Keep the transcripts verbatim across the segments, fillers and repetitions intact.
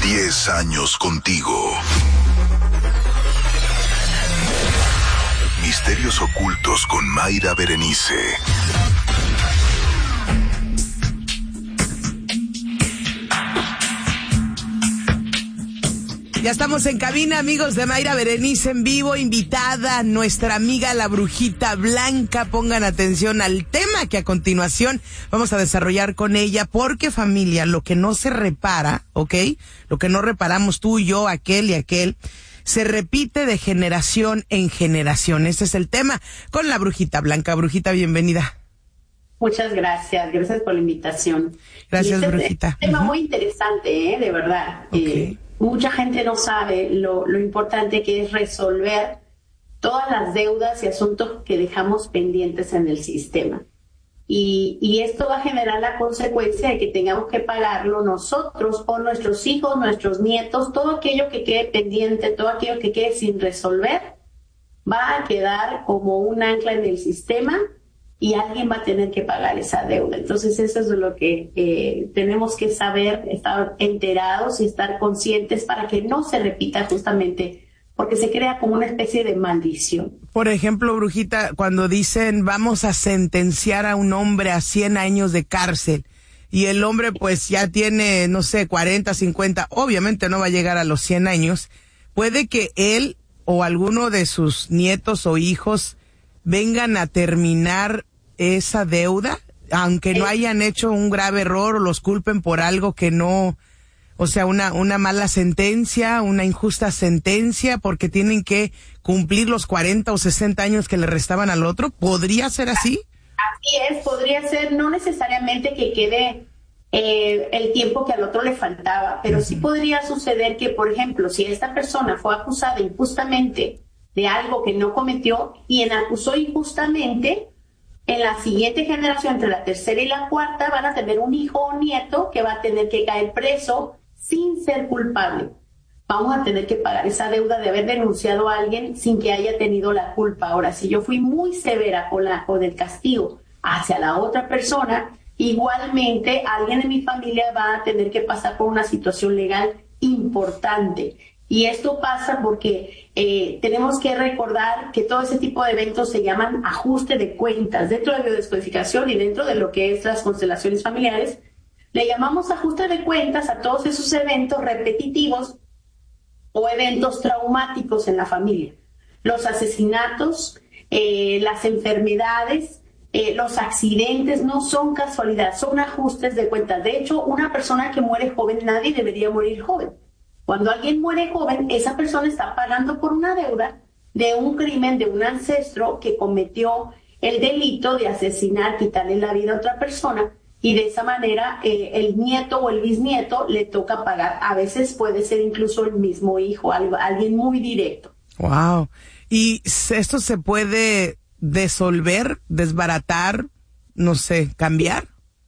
Diez años contigo. Misterios ocultos con Mayra Berenice. Ya estamos en cabina, amigos de Mayra Berenice en vivo, invitada nuestra amiga la Brujita Blanca. Pongan atención al tema que a continuación vamos a desarrollar con ella, porque familia, lo que no se repara, ¿ok? Lo que no reparamos tú y yo, aquel y aquel, se repite de generación en generación. Ese es el tema con la Brujita Blanca. Brujita, bienvenida. Muchas gracias, gracias por la invitación. Gracias, este Brujita. Es un tema uh-huh. muy interesante, ¿eh? De verdad. Okay. Eh, mucha gente no sabe lo, lo importante que es resolver todas las deudas y asuntos que dejamos pendientes en el sistema. Y, y esto va a generar la consecuencia de que tengamos que pagarlo nosotros o nuestros hijos, nuestros nietos. Todo aquello que quede pendiente, todo aquello que quede sin resolver, va a quedar como un ancla en el sistema y alguien va a tener que pagar esa deuda. Entonces eso es lo que eh, tenemos que saber, estar enterados y estar conscientes para que no se repita, justamente porque se crea como una especie de maldición. Por ejemplo, Brujita, cuando dicen vamos a sentenciar a un hombre a cien años de cárcel y el hombre pues ya tiene, no sé, cuarenta, cincuenta, obviamente no va a llegar a los cien años, puede que él o alguno de sus nietos o hijos vengan a terminar esa deuda, aunque no hayan hecho un grave error o los culpen por algo que no, o sea, una una mala sentencia, una injusta sentencia, porque tienen que cumplir los cuarenta o sesenta años que le restaban al otro. ¿Podría ser así? Así es, podría ser, no necesariamente que quede eh, el tiempo que al otro le faltaba, pero sí podría suceder que, por ejemplo, si esta persona fue acusada injustamente de algo que no cometió, quien acusó injustamente, en la siguiente generación, entre la tercera y la cuarta, van a tener un hijo o nieto que va a tener que caer preso sin ser culpable. Vamos a tener que pagar esa deuda de haber denunciado a alguien sin que haya tenido la culpa. Ahora, si yo fui muy severa con, la, con el castigo hacia la otra persona, igualmente alguien de mi familia va a tener que pasar por una situación legal importante. Y esto pasa porque eh, tenemos que recordar que todo ese tipo de eventos se llaman ajuste de cuentas. Dentro de biodescodificación y dentro de lo que es las constelaciones familiares, le llamamos ajuste de cuentas a todos esos eventos repetitivos o eventos traumáticos en la familia. Los asesinatos, eh, las enfermedades, eh, los accidentes no son casualidad, son ajustes de cuentas. De hecho, una persona que muere joven, nadie debería morir joven. Cuando alguien muere joven, esa persona está pagando por una deuda de un crimen de un ancestro que cometió el delito de asesinar, quitarle la vida a otra persona, y de esa manera eh, el nieto o el bisnieto le toca pagar. A veces puede ser incluso el mismo hijo, algo, alguien muy directo. Wow. ¿Y esto se puede disolver, desbaratar, no sé, cambiar?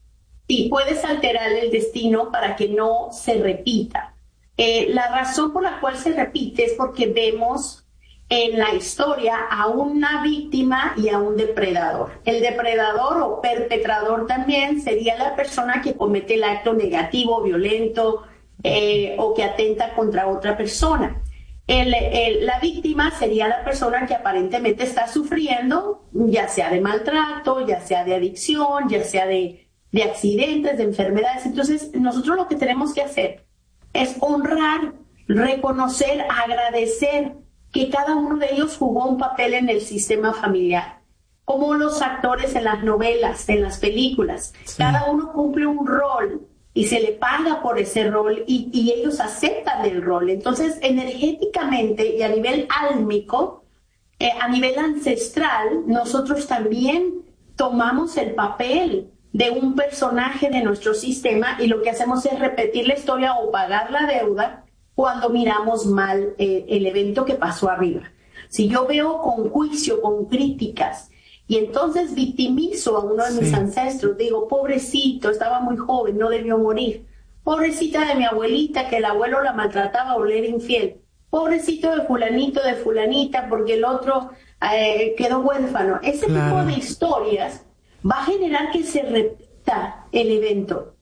Sí, puedes alterar el destino para que no se repita. Eh, la razón por la cual se repite es porque vemos en la historia a una víctima y a un depredador. El depredador o perpetrador también sería la persona que comete el acto negativo, violento eh, o que atenta contra otra persona. El, el, la víctima sería la persona que aparentemente está sufriendo, ya sea de maltrato, ya sea de adicción, ya sea de, de accidentes, de enfermedades. Entonces, nosotros lo que tenemos que hacer es honrar, reconocer, agradecer que cada uno de ellos jugó un papel en el sistema familiar. Como los actores en las novelas, en las películas. Sí. Cada uno cumple un rol y se le paga por ese rol y, y ellos aceptan el rol. Entonces, energéticamente y a nivel álmico, eh, a nivel ancestral, nosotros también tomamos el papel de un personaje de nuestro sistema y lo que hacemos es repetir la historia o pagar la deuda cuando miramos mal eh, el evento que pasó arriba. Si yo veo con juicio, con críticas, y entonces victimizo a uno de sí. mis ancestros, digo, pobrecito, estaba muy joven, no debió morir. Pobrecita de mi abuelita, que el abuelo la maltrataba o le era infiel. Pobrecito de fulanito, de fulanita, porque el otro eh, quedó huérfano. Ese claro. tipo de historias va a generar que se repita el evento,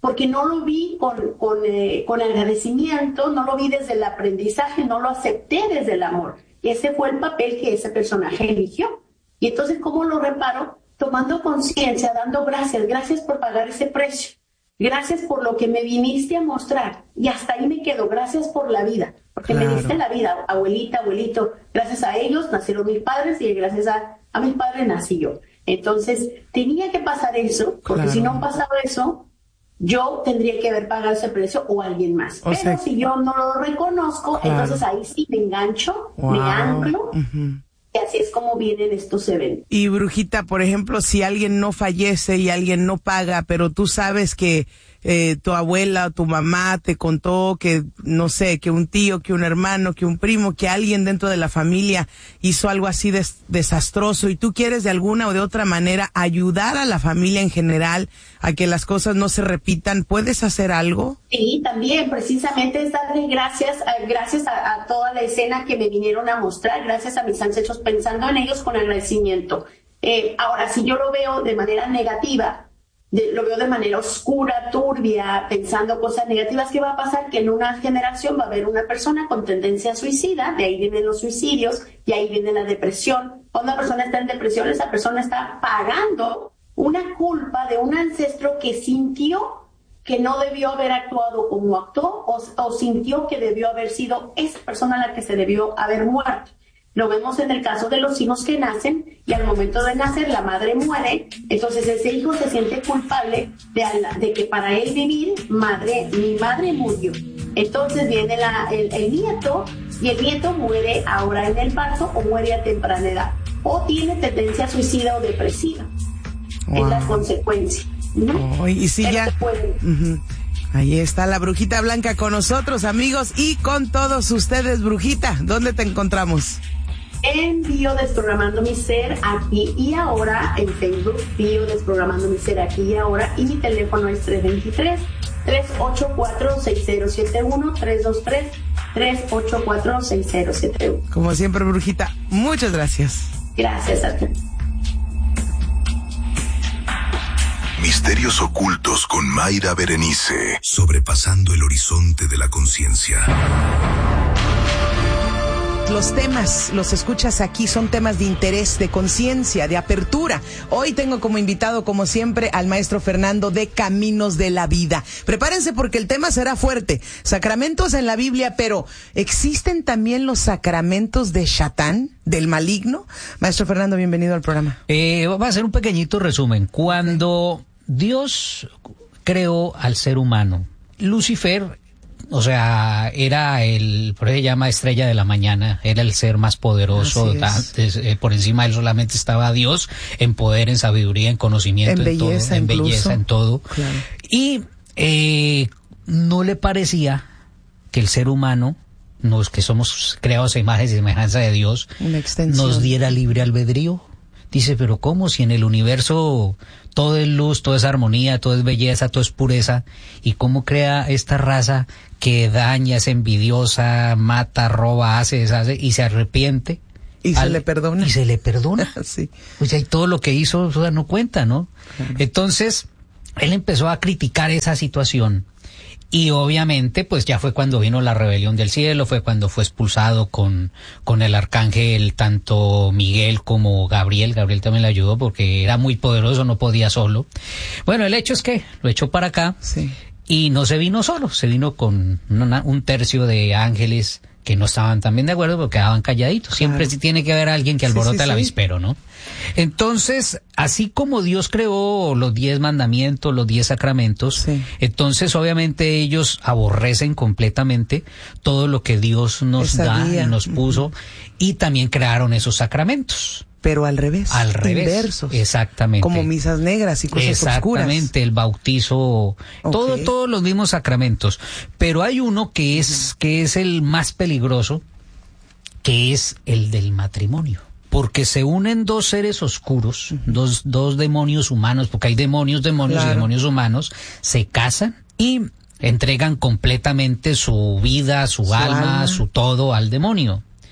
porque no lo vi con, con, eh, con agradecimiento, no lo vi desde el aprendizaje, no lo acepté desde el amor. Ese fue el papel que ese personaje eligió. Y entonces, ¿cómo lo reparo? Tomando conciencia, dando gracias, gracias por pagar ese precio. Gracias por lo que me viniste a mostrar. Y hasta ahí me quedo. Gracias por la vida. Porque claro. me diste la vida, abuelita, abuelito. Gracias a ellos nacieron mis padres y gracias a, a mis padres nací yo. Entonces, tenía que pasar eso, porque claro. si no pasaba eso, yo tendría que haber pagado ese precio o alguien más. O Pero sea, si yo no lo reconozco, claro. entonces ahí sí me engancho, wow. me anclo. Uh-huh. Y así es como vienen estos eventos. Y Brujita, por ejemplo, si alguien no fallece y alguien no paga, pero tú sabes que eh, tu abuela o tu mamá te contó que, no sé, que un tío, que un hermano, que un primo, que alguien dentro de la familia hizo algo así des- desastroso y tú quieres de alguna o de otra manera ayudar a la familia en general a que las cosas no se repitan, ¿puedes hacer algo? Sí, también, precisamente es darle gracias, gracias a, a toda la escena que me vinieron a mostrar, gracias a mis ancestros, pensando en ellos con agradecimiento. Eh, ahora, si yo lo veo de manera negativa, de, lo veo de manera oscura, turbia, pensando cosas negativas, ¿qué va a pasar? Que en una generación va a haber una persona con tendencia suicida, de ahí vienen los suicidios, y ahí viene la depresión. Cuando una persona está en depresión, esa persona está pagando una culpa de un ancestro que sintió que no debió haber actuado como actuó, o, o sintió que debió haber sido esa persona a la que se debió haber muerto. Lo vemos en el caso de los hijos que nacen y al momento de nacer la madre muere, entonces ese hijo se siente culpable de, de que para él vivir, madre, mi madre murió. Entonces viene la, el, el nieto y el nieto muere ahora en el parto o muere a temprana edad o tiene tendencia suicida o depresiva. Wow. Es la consecuencia. ¿No? Oh, y si ya... Uh-huh. Ahí está la Brujita Blanca con nosotros, amigos, y con todos ustedes. Brujita, ¿dónde te encontramos? En Bio Desprogramando Mi Ser, aquí y ahora, en Facebook, Bio Desprogramando Mi Ser, aquí y ahora, y mi teléfono es tres dos tres, tres ocho cuatro, seis cero siete uno, tres dos tres, tres ocho cuatro, seis cero siete uno. Como siempre, Brujita, muchas gracias. Gracias a ti. Misterios ocultos con Mayra Berenice, sobrepasando el horizonte de la conciencia. Los temas, los escuchas aquí, son temas de interés, de conciencia, de apertura. Hoy tengo como invitado, como siempre, al maestro Fernando de Caminos de la Vida. Prepárense porque el tema será fuerte. Sacramentos en la Biblia, pero ¿existen también los sacramentos de Satán, del maligno? Maestro Fernando, bienvenido al programa. Eh, va a hacer un pequeñito resumen. Cuando Dios creó al ser humano, Lucifer, o sea, era el, por eso se llama estrella de la mañana, era el ser más poderoso, antes, eh, por encima de él solamente estaba Dios, en poder, en sabiduría, en conocimiento, en, en belleza, todo, en incluso. belleza, en todo. Claro. Y eh, no le parecía que el ser humano, nos que somos creados a imagen y semejanza de Dios, nos diera libre albedrío. Dice, pero ¿cómo? Si en el universo todo es luz, todo es armonía, todo es belleza, todo es pureza, ¿y cómo crea esta raza que daña, es envidiosa, mata, roba, hace, deshace y se arrepiente? Y al, se le perdona. Y se le perdona. Sí. Pues ahí todo lo que hizo, o sea, no cuenta, ¿no? Claro. Entonces, él empezó a criticar esa situación. Y obviamente, pues ya fue cuando vino la rebelión del cielo, fue cuando fue expulsado con, con el arcángel, tanto Miguel como Gabriel. Gabriel también le ayudó porque era muy poderoso, no podía solo. Bueno, el hecho es que lo echó para acá. Sí. Y no se vino solo, se vino con una, un tercio de ángeles que no estaban también de acuerdo porque quedaban calladitos. Claro. Siempre sí tiene que haber alguien que alborota sí, sí, el avispero, ¿no? Entonces, así como Dios creó los diez mandamientos, los diez sacramentos, sí. entonces obviamente ellos aborrecen completamente todo lo que Dios nos Esa da guía. y nos puso, uh-huh. y también crearon esos sacramentos. Pero al revés. Al revés. Inversos. Exactamente. Como misas negras y cosas Exactamente, oscuras. Exactamente, el bautizo, okay. todo, todos los mismos sacramentos. Pero hay uno que es, uh-huh. que es el más peligroso, que es el del matrimonio. Porque se unen dos seres oscuros, uh-huh. dos, dos demonios humanos, porque hay demonios, demonios claro. y demonios humanos, se casan y entregan completamente su vida, su, su alma, alma, su todo al demonio.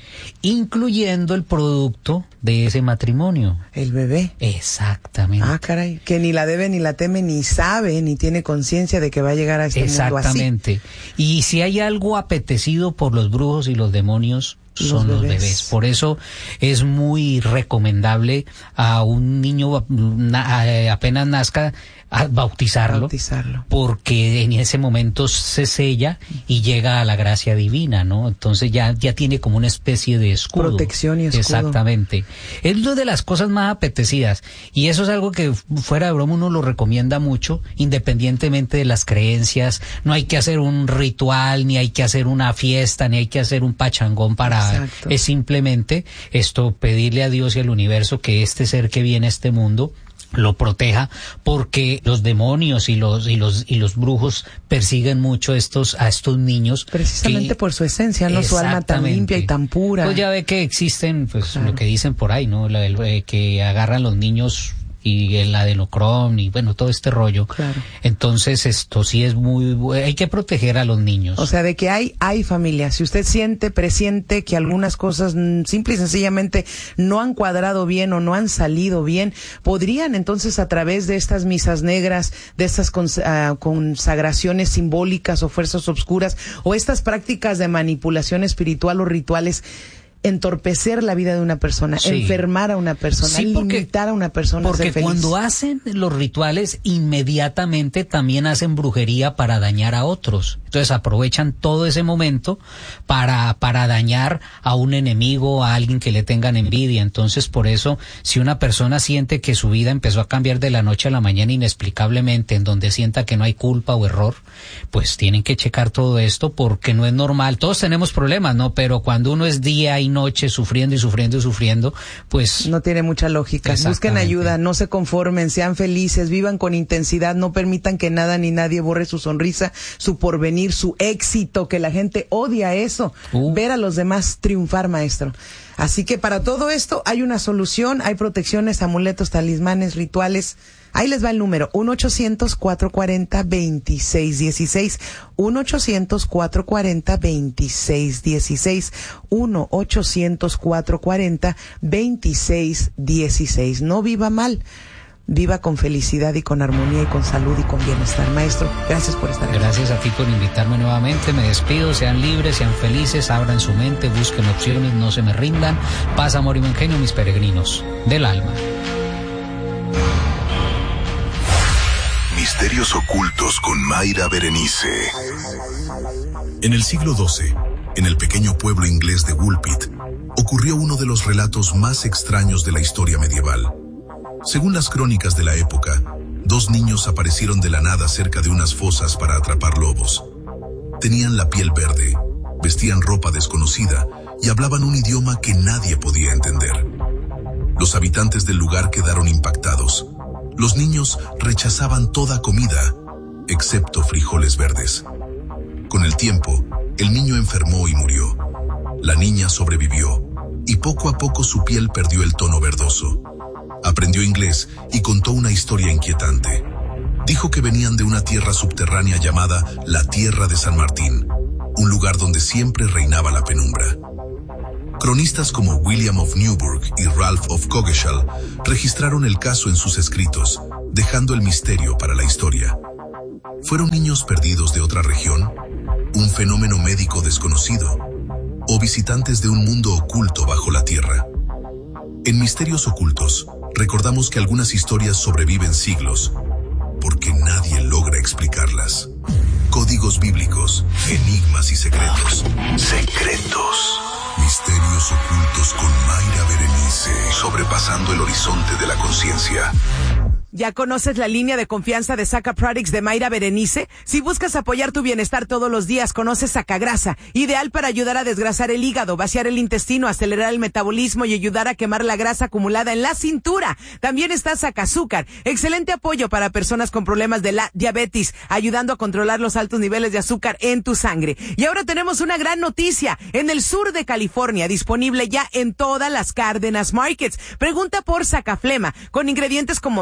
incluyendo el producto de ese matrimonio. El bebé. Exactamente. Ah, caray, que ni la debe, ni la teme, ni sabe, ni tiene conciencia de que va a llegar a este mundo así. Exactamente. Y si hay algo apetecido por los brujos y los demonios, son los bebés. los bebés. Por eso es muy recomendable a un niño na, apenas nazca a bautizarlo, bautizarlo, porque en ese momento se sella y llega a la gracia divina, ¿no? Entonces ya, ya tiene como una especie de escudo. Protección y escudo. Exactamente. Es una de las cosas más apetecidas, y eso es algo que fuera de broma uno lo recomienda mucho, independientemente de las creencias. No hay que hacer un ritual, ni hay que hacer una fiesta, ni hay que hacer un pachangón para... Exacto. Es simplemente esto, pedirle a Dios y al universo que este ser que viene a este mundo lo proteja, porque los demonios y los y los y los brujos persiguen mucho estos a estos niños precisamente que, por su esencia, no su alma tan limpia y tan pura. Pues ya ve que existen, pues claro, lo que dicen por ahí, ¿no? La, el, que agarran los niños y el adenocrom y bueno, todo este rollo. Claro. Entonces esto sí es muy, hay que proteger a los niños. O sea, de que hay, hay familia. Si usted siente, presiente que algunas cosas simple y sencillamente no han cuadrado bien o no han salido bien, podrían entonces a través de estas misas negras, de estas cons uh, consagraciones simbólicas o fuerzas obscuras o estas prácticas de manipulación espiritual o rituales, entorpecer la vida de una persona, sí, enfermar a una persona, sí, porque, limitar a una persona porque a ser feliz. Cuando hacen los rituales, inmediatamente también hacen brujería para dañar a otros. Entonces aprovechan todo ese momento para, para dañar a un enemigo, a alguien que le tengan envidia. Entonces, por eso, si una persona siente que su vida empezó a cambiar de la noche a la mañana inexplicablemente, en donde sienta que no hay culpa o error, pues tienen que checar todo esto, porque no es normal. Todos tenemos problemas, ¿no? Pero cuando uno es día y noche sufriendo y sufriendo y sufriendo, pues... No tiene mucha lógica. Busquen ayuda, no se conformen, sean felices, vivan con intensidad, no permitan que nada ni nadie borre su sonrisa, su porvenir, su éxito, que la gente odia eso, uh. ver a los demás triunfar, maestro. Así que para todo esto hay una solución, hay protecciones, amuletos, talismanes, rituales. Ahí les va el número, uno ochocientos, cuatrocientos cuarenta, veintiséis dieciséis, uno ochocientos, cuatrocientos cuarenta, veintiséis dieciséis, uno ochocientos, cuatrocientos cuarenta, veintiséis dieciséis. No viva mal, viva con felicidad y con armonía y con salud y con bienestar. Maestro, gracias por estar aquí. Gracias a ti por invitarme nuevamente, me despido, sean libres, sean felices, abran su mente, busquen opciones, no se me rindan. Paz, amor y buen genio, mis peregrinos del alma. Misterios ocultos con Mayra Berenice. En el siglo doce, en el pequeño pueblo inglés de Woolpit, ocurrió uno de los relatos más extraños de la historia medieval. Según las crónicas de la época, dos niños aparecieron de la nada cerca de unas fosas para atrapar lobos. Tenían la piel verde, vestían ropa desconocida y hablaban un idioma que nadie podía entender. Los habitantes del lugar quedaron impactados. Los niños rechazaban toda comida, excepto frijoles verdes. Con el tiempo, el niño enfermó y murió. La niña sobrevivió, y poco a poco su piel perdió el tono verdoso. Aprendió inglés y contó una historia inquietante. Dijo que venían de una tierra subterránea llamada la Tierra de San Martín, un lugar donde siempre reinaba la penumbra. Cronistas como William of Newburgh y Ralph of Coggeshall registraron el caso en sus escritos, dejando el misterio para la historia. ¿Fueron niños perdidos de otra región? ¿Un fenómeno médico desconocido? ¿O visitantes de un mundo oculto bajo la tierra? En Misterios Ocultos, recordamos que algunas historias sobreviven siglos, porque nadie logra explicarlas. Códigos bíblicos, enigmas y secretos. Secretos. Misterios ocultos con Mayra Berenice, sobrepasando el horizonte de la conciencia. ¿Ya conoces la línea de confianza de Saca Products de Mayra Berenice? Si buscas apoyar tu bienestar todos los días, conoce Sacagrasa, ideal para ayudar a desgrasar el hígado, vaciar el intestino, acelerar el metabolismo y ayudar a quemar la grasa acumulada en la cintura. También está Sacazúcar, excelente apoyo para personas con problemas de la diabetes, ayudando a controlar los altos niveles de azúcar en tu sangre. Y ahora tenemos una gran noticia, en el sur de California, disponible ya en todas las Cárdenas Markets. Pregunta por Sacaflema, con ingredientes como menta,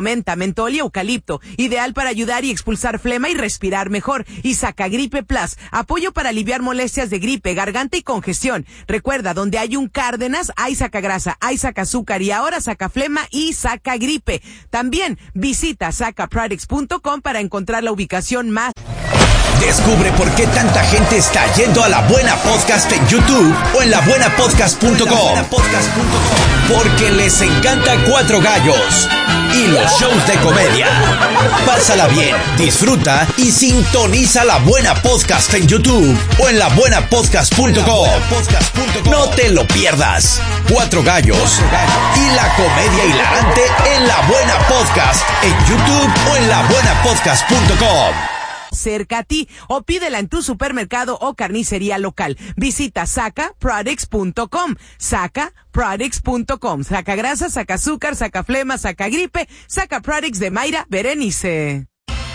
mentol y eucalipto, ideal para ayudar y expulsar flema y respirar mejor. Y Sacagripe Plus, apoyo para aliviar molestias de gripe, garganta y congestión. Recuerda, donde hay un Cárdenas, hay sacagrasa, hay sacazúcar y ahora sacaflema y Sacagripe. También visita saca products punto com para encontrar la ubicación más. Descubre por qué tanta gente está yendo a La Buena Podcast en YouTube o en la buena podcast punto com. Porque les encanta Cuatro Gallos y los shows de comedia. Pásala bien, disfruta y sintoniza La Buena Podcast en YouTube o en la buena podcast punto com. No te lo pierdas. Cuatro Gallos y la comedia hilarante en La Buena Podcast en YouTube o en la buena podcast punto com. Cerca a ti o pídela en tu supermercado o carnicería local. Visita saca products punto com. saca products punto com. Saca grasa, saca azúcar, saca flema, saca gripe, saca products de Mayra Berenice.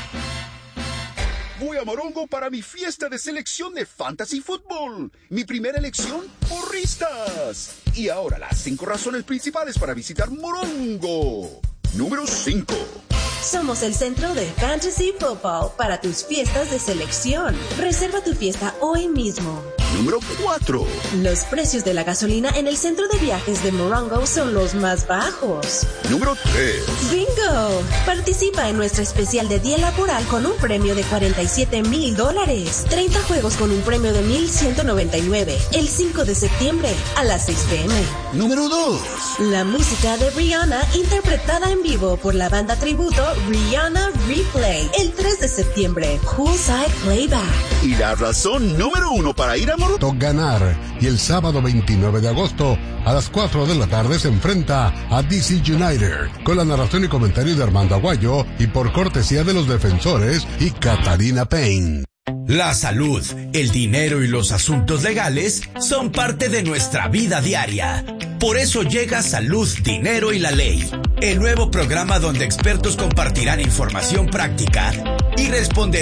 Voy a Morongo para mi fiesta de selección de Fantasy Football. Mi primera elección, porristas. Y ahora las cinco razones principales para visitar Morongo. Número cinco. Somos el centro de Fantasy Football para tus fiestas de selección. Reserva tu fiesta hoy mismo. Número cuatro. Los precios de la gasolina en el centro de viajes de Morongo son los más bajos. Número tres. ¡Bingo! Participa en nuestra especial de Día Laboral con un premio de cuarenta y siete mil dólares. treinta juegos con un premio de mil ciento noventa y nueve. El cinco de septiembre a las seis pe eme. Número dos. La música de Rihanna interpretada en vivo por la banda tributo Rihanna Replay. El tres de septiembre. Poolside Playback. Y la razón número uno para ir a Morongo. Ganar. Y el sábado veintinueve de agosto a las cuatro de la tarde se enfrenta a D C United con la narración y comentario de Armando Aguayo y por cortesía de los defensores y Catalina Payne. La salud, el dinero y los asuntos legales son parte de nuestra vida diaria. Por eso llega Salud, Dinero y la Ley, el nuevo programa donde expertos compartirán información práctica y responderán